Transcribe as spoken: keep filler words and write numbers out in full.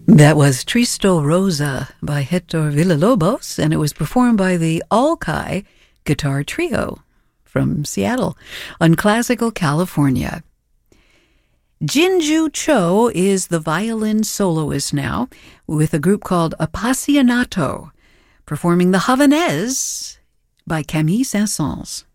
That was Tristo Rosa by Hector Villalobos, and it was performed by the Alkai Guitar Trio from Seattle on Classical California. Jinju Cho is the violin soloist now with a group called Appassionato, performing the Havanaise by Camille Saint-Saëns.